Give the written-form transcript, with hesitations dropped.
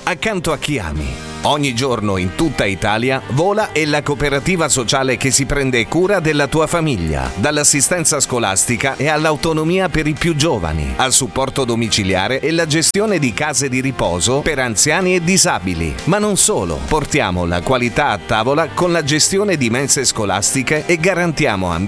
accanto a chi ami. Ogni giorno in tutta Italia Vola è la cooperativa sociale che si prende cura della tua famiglia, dall'assistenza scolastica e all'autonomia per i più giovani, al supporto domiciliare e la gestione di case di riposo per anziani e disabili. Ma non solo, portiamo la qualità a tavola con la gestione di mense scolastiche e garantiamo